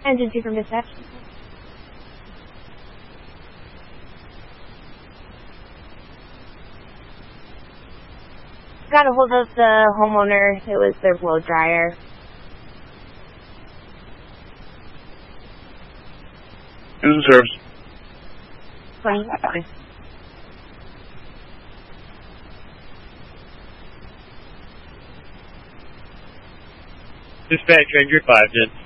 Engine 2 from dispatch. Got a hold of the homeowner. It was their blow dryer. Who's in service? 20. Dispatch, Ranger 5, Jen.